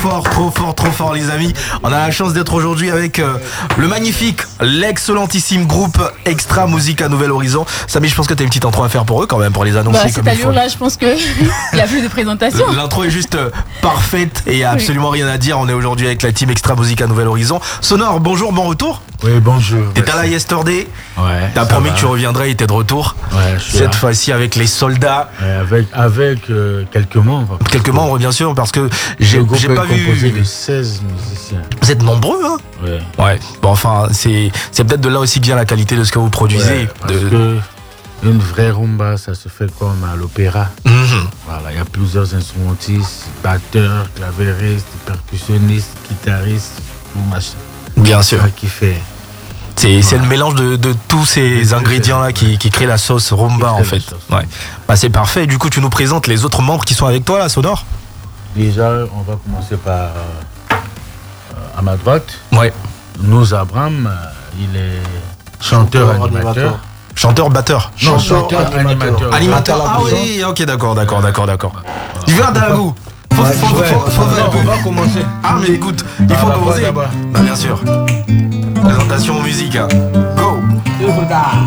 trop fort les amis. On a la chance d'être aujourd'hui avec le magnifique, l'excellentissime groupe Extra Musica Nouvel Horizon. Samy, je pense que tu as une petite intro à faire pour eux quand même, pour les annoncer. C'est allure là, je pense qu'il n'y a plus de présentation. L'intro est juste parfaite et il n'y a absolument rien à dire. On est aujourd'hui avec la team Extra Musica Nouvel Horizon. Sonore, bonjour, bon retour. Oui, bonjour. T'étais là yesterday. Ouais. T'as promis que tu reviendrais, et t'es de retour. Ouais, je suis Cette là. fois-ci avec les soldats. Avec quelques membres. Quelques membres, bien sûr, parce que j'ai Le groupe est pas composé vu. de 16 musiciens. Vous êtes nombreux, hein? Ouais. Ouais. Bon, enfin, c'est peut-être de là aussi que vient la qualité de ce que vous produisez. Ouais, parce que une vraie rumba, ça se fait comme à l'opéra. Mhm. Voilà, il y a plusieurs instrumentistes, batteurs, clavéristes, percussionnistes, guitaristes, tout machin. Bien sûr. Ça qui fait. C'est le mélange de tous ces ingrédients-là qui crée la sauce rumba, en fait. Ouais. Bah, c'est parfait. Du coup, tu nous présentes les autres membres qui sont avec toi, là, Sonore? Déjà, on va commencer par à ma droite. Ouais. Nous Abraham, il est chanteur-animateur. Chanteur-batteur. Non, chanteur-animateur. Animateur. Ah oui, ok, d'accord. Il vient d'un goût. On va commencer. Ah, mais écoute, il faut commencer. Bah, bien sûr. Présentation musique. Go!